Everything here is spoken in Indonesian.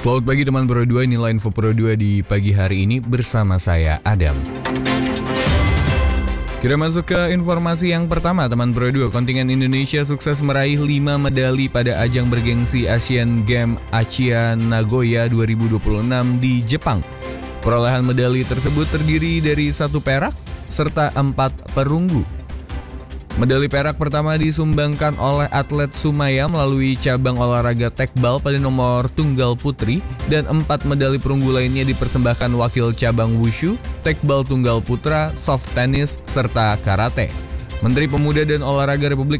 Selamat pagi teman Pro 2, inilah info Pro 2 di pagi hari ini bersama saya Adam. Kita masuk ke informasi yang pertama teman Pro 2. Kontingen Indonesia sukses meraih 5 medali pada ajang bergengsi Asian Games Aichi Nagoya 2026 di Jepang. Perolehan medali tersebut terdiri dari 1 perak serta 4 perunggu. Medali perak pertama disumbangkan oleh atlet Sumaya melalui cabang olahraga tekbal pada nomor tunggal putri, dan 4 medali perunggu lainnya dipersembahkan wakil cabang wushu, tekbal tunggal putra, soft tennis, serta karate. Menteri Pemuda dan Olahraga Republik